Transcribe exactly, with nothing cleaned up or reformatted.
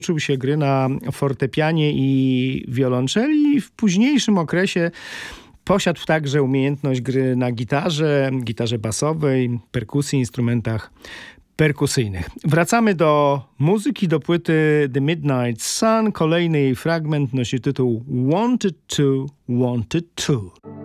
Uczył się gry na fortepianie i wiolonczeli. W późniejszym okresie posiadł także umiejętność gry na gitarze, gitarze basowej, perkusji, instrumentach perkusyjnych. Wracamy do muzyki, do płyty The Midnight Sun. Kolejny jej fragment nosi tytuł Wanted to, Wanted to.